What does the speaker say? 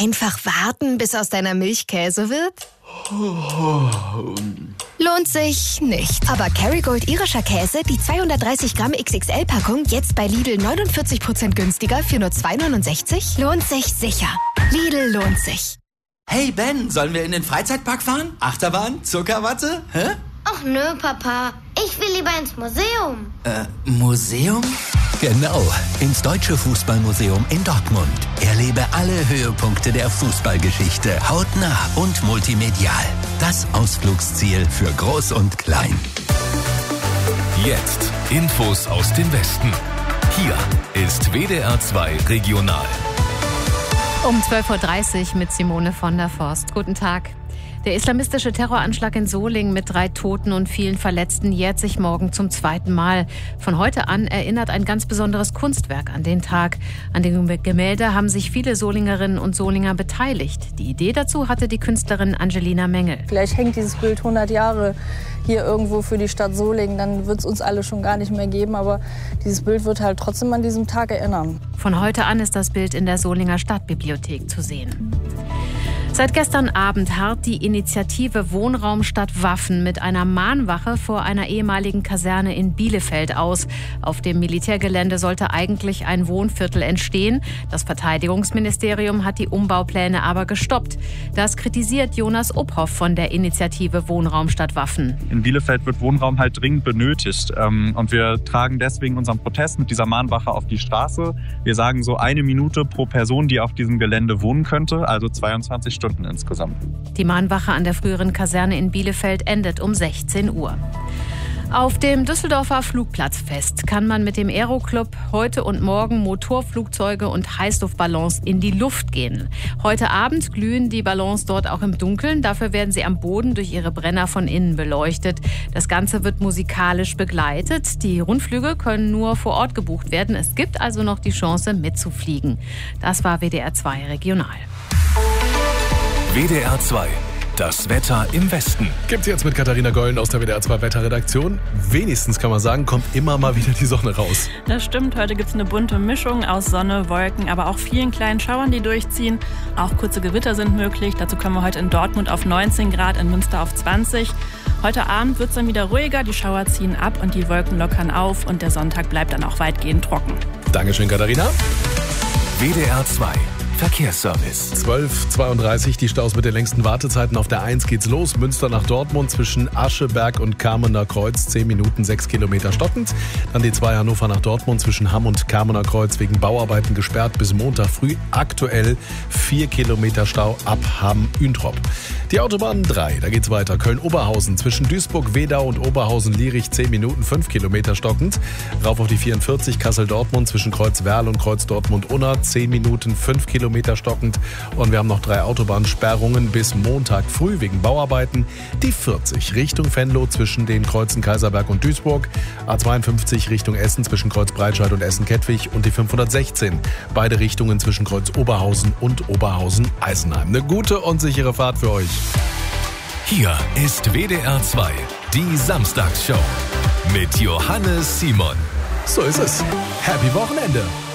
Einfach warten, bis aus deiner Milch Käse wird? Lohnt sich nicht. Aber Kerrygold irischer Käse, die 230 Gramm XXL-Packung, jetzt bei Lidl 49% günstiger für nur 2,69? Lohnt sich sicher. Lidl lohnt sich. Hey Ben, sollen wir in den Freizeitpark fahren? Achterbahn? Zuckerwatte? Hä? Ach nö, Papa. Ich will lieber ins Museum. Museum? Genau, ins Deutsche Fußballmuseum in Dortmund. Erlebe alle Höhepunkte der Fußballgeschichte hautnah und multimedial. Das Ausflugsziel für Groß und Klein. Jetzt Infos aus dem Westen. Hier ist WDR 2 Regional. Um 12.30 Uhr mit Simone von der Forst. Guten Tag. Der islamistische Terroranschlag in Solingen mit 3 Toten und vielen Verletzten jährt sich morgen zum 2. Mal. Von heute an erinnert ein ganz besonderes Kunstwerk an den Tag. An dem Gemälde haben sich viele Solingerinnen und Solinger beteiligt. Die Idee dazu hatte die Künstlerin Angelina Mengel. Vielleicht hängt dieses Bild 100 Jahre hier irgendwo für die Stadt Solingen. Dann wird es uns alle schon gar nicht mehr geben. Aber dieses Bild wird halt trotzdem an diesen Tag erinnern. Von heute an ist das Bild in der Solinger Stadtbibliothek zu sehen. Seit gestern Abend harrt die Initiative Wohnraum statt Waffen mit einer Mahnwache vor einer ehemaligen Kaserne in Bielefeld aus. Auf dem Militärgelände sollte eigentlich ein Wohnviertel entstehen. Das Verteidigungsministerium hat die Umbaupläne aber gestoppt. Das kritisiert Jonas Uphoff von der Initiative Wohnraum statt Waffen. In Bielefeld wird Wohnraum halt dringend benötigt. Und wir tragen deswegen unseren Protest mit dieser Mahnwache auf die Straße. Wir sagen so 1 Minute pro Person, die auf diesem Gelände wohnen könnte, also 22 Stunden insgesamt. Die Mahnwache an der früheren Kaserne in Bielefeld endet um 16 Uhr. Auf dem Düsseldorfer Flugplatzfest kann man mit dem Aeroclub heute und morgen Motorflugzeuge und Heißluftballons in die Luft gehen. Heute Abend glühen die Ballons dort auch im Dunkeln. Dafür werden sie am Boden durch ihre Brenner von innen beleuchtet. Das Ganze wird musikalisch begleitet. Die Rundflüge können nur vor Ort gebucht werden. Es gibt also noch die Chance mitzufliegen. Das war WDR 2 Regional. WDR 2, das Wetter im Westen. Gibt's jetzt mit Katharina Gollen aus der WDR 2 Wetterredaktion. Wenigstens kann man sagen, kommt immer mal wieder die Sonne raus. Das stimmt, heute gibt's eine bunte Mischung aus Sonne, Wolken, aber auch vielen kleinen Schauern, die durchziehen. Auch kurze Gewitter sind möglich. Dazu kommen wir heute in Dortmund auf 19 Grad, in Münster auf 20. Heute Abend wird's dann wieder ruhiger, die Schauer ziehen ab und die Wolken lockern auf und der Sonntag bleibt dann auch weitgehend trocken. Dankeschön, Katharina. WDR 2. Verkehrsservice. 12.32 die Staus mit den längsten Wartezeiten. Auf der 1 geht's los. Münster nach Dortmund zwischen Ascheberg und Kamener Kreuz. 10 Minuten, 6 Kilometer stockend. Dann die 2 Hannover nach Dortmund zwischen Hamm und Kamener Kreuz wegen Bauarbeiten gesperrt bis Montag früh. Aktuell 4 Kilometer Stau ab Hamm-Üntrop. Die Autobahn 3, da geht's weiter. Köln-Oberhausen zwischen Duisburg, Wedau und Oberhausen-Lierich 10 Minuten, 5 Kilometer stockend. Rauf auf die 44 Kassel-Dortmund zwischen Kreuz-Werl und Kreuz-Dortmund-Unna 10 Minuten, 5 Kilometer stockend. Und wir haben noch 3 Autobahnsperrungen bis Montag früh wegen Bauarbeiten. Die 40 Richtung Venlo zwischen den Kreuzen Kaiserberg und Duisburg. A52 Richtung Essen zwischen Kreuz Breitscheid und Essen-Kettwig. Und die 516 beide Richtungen zwischen Kreuz Oberhausen und Oberhausen-Eisenheim. Eine gute und sichere Fahrt für euch. Hier ist WDR 2, die Samstagsshow mit Johannes Simon. So ist es. Happy Wochenende.